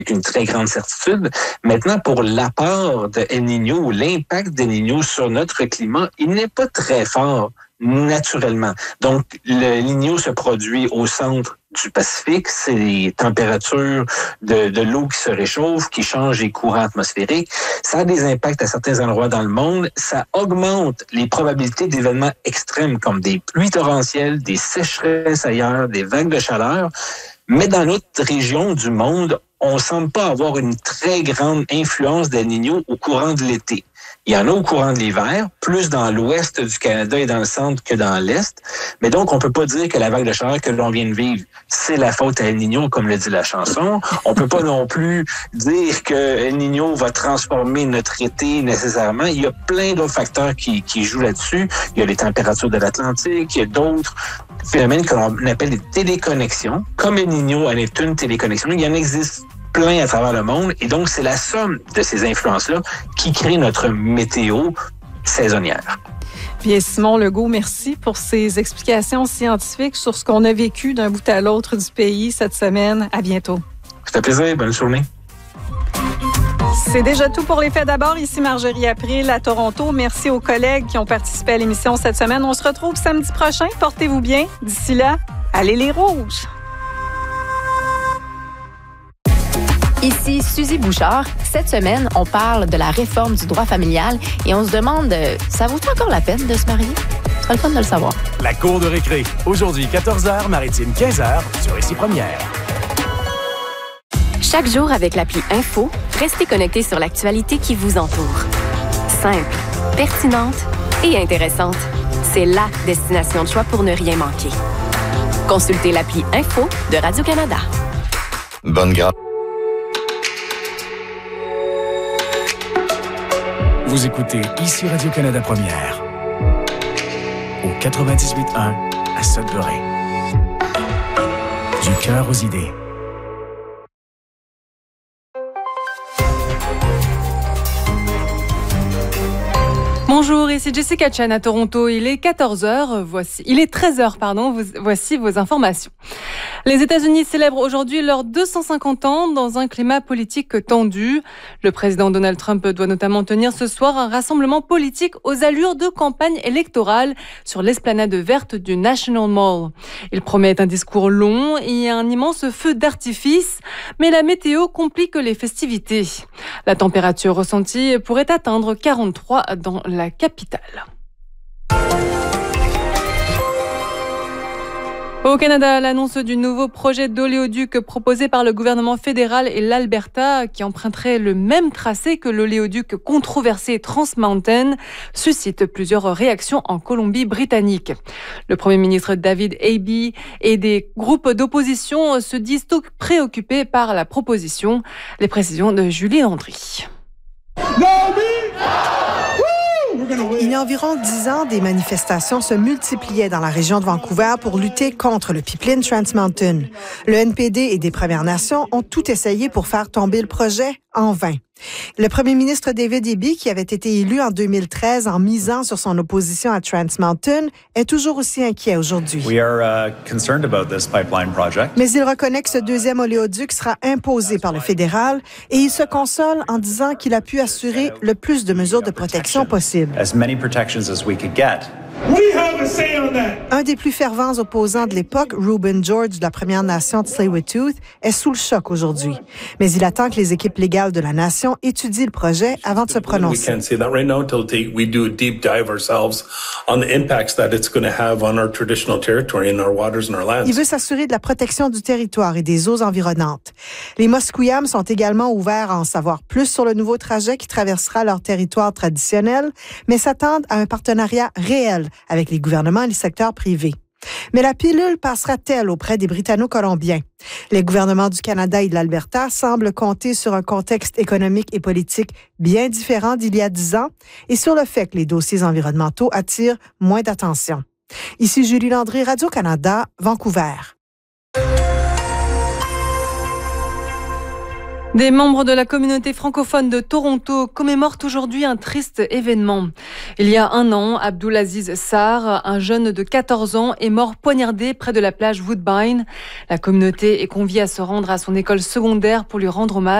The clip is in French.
une très grande certitude. Maintenant, pour l'apport de El Niño ou l'impact d'El Niño sur notre climat, il n'est pas très fort naturellement. Donc, le Niño se produit au centre du Pacifique. C'est les températures de l'eau qui se réchauffe, qui changent les courants atmosphériques. Ça a des impacts à certains endroits dans le monde. Ça augmente les probabilités d'événements extrêmes comme des pluies torrentielles, des sécheresses ailleurs, des vagues de chaleur. Mais dans notre région du monde, on ne semble pas avoir une très grande influence d'El Niño au courant de l'été. Il y en a au courant de l'hiver, plus dans l'ouest du Canada et dans le centre que dans l'est. Mais donc, on peut pas dire que la vague de chaleur que l'on vient de vivre, c'est la faute à El Niño, comme le dit la chanson. On peut pas non plus dire que El Niño va transformer notre été nécessairement. Il y a plein d'autres facteurs qui jouent là-dessus. Il y a les températures de l'Atlantique, il y a d'autres phénomènes que l'on appelle des téléconnexions. Comme El Niño en est une téléconnexion, il y en existe plein à travers le monde. Et donc, c'est la somme de ces influences-là qui crée notre météo saisonnière. Bien, Simon Legault, merci pour ces explications scientifiques sur ce qu'on a vécu d'un bout à l'autre du pays cette semaine. À bientôt. Ça fait plaisir. Bonne journée. C'est déjà tout pour les faits d'abord. Ici Marjorie April à Toronto. Merci aux collègues qui ont participé à l'émission cette semaine. On se retrouve samedi prochain. Portez-vous bien. D'ici là, allez les rouges! Ici Suzy Bouchard. Cette semaine, on parle de la réforme du droit familial et on se demande, ça vaut encore la peine de se marier? Ce sera le fun de le savoir. La cour de récré. Aujourd'hui, 14h, Maritime 15h, sur Ici Première. Chaque jour avec l'appli Info, restez connectés sur l'actualité qui vous entoure. Simple, pertinente et intéressante. C'est la destination de choix pour ne rien manquer. Consultez l'appli Info de Radio-Canada. Bonne garde. Vous écoutez Ici Radio-Canada Première. Au 98.1 à Sudbury. Du cœur aux idées. Bonjour, ici Jessica Chen à Toronto. Il est 14h, il est 13h, pardon. Voici vos informations. Les États-Unis célèbrent aujourd'hui leurs 250 ans dans un climat politique tendu. Le président Donald Trump doit notamment tenir ce soir un rassemblement politique aux allures de campagne électorale sur l'esplanade verte du National Mall. Il promet un discours long et un immense feu d'artifice, mais la météo complique les festivités. La température ressentie pourrait atteindre 43 dans la capitale. Au Canada, l'annonce du nouveau projet d'oléoduc proposé par le gouvernement fédéral et l'Alberta, qui emprunterait le même tracé que l'oléoduc controversé Trans Mountain, suscite plusieurs réactions en Colombie-Britannique. Le premier ministre David Eby et des groupes d'opposition se disent préoccupés par la proposition. Les précisions de Julie Landry. Il y a environ 10 ans, des manifestations se multipliaient dans la région de Vancouver pour lutter contre le pipeline Trans Mountain. Le NPD et des Premières Nations ont tout essayé pour faire tomber le projet, en vain. Le premier ministre David Eby, qui avait été élu en 2013 en misant sur son opposition à Trans Mountain, est toujours aussi inquiet aujourd'hui. Mais il reconnaît que ce deuxième oléoduc sera imposé par le fédéral et il se console en disant qu'il a pu assurer le plus de mesures de protection possible. Un des plus fervents opposants de l'époque, Reuben George de la Première Nation de Tsleil-Waututh, est sous le choc aujourd'hui. Mais il attend que les équipes légales de la nation étudient le projet avant de se prononcer. Il veut s'assurer de la protection du territoire et des eaux environnantes. Les Musqueam sont également ouverts à en savoir plus sur le nouveau trajet qui traversera leur territoire traditionnel, mais s'attendent à un partenariat réel avec les gouvernements et les secteurs privés. Mais la pilule passera-t-elle auprès des Britanno-Colombiens? Les gouvernements du Canada et de l'Alberta semblent compter sur un contexte économique et politique bien différent d'il y a 10 ans et sur le fait que les dossiers environnementaux attirent moins d'attention. Ici Julie Landry, Radio-Canada, Vancouver. Des membres de la communauté francophone de Toronto commémorent aujourd'hui un triste événement. Il y a un an, Abdulaziz Sarr, un jeune de 14 ans, est mort poignardé près de la plage Woodbine. La communauté est conviée à se rendre à son école secondaire pour lui rendre hommage.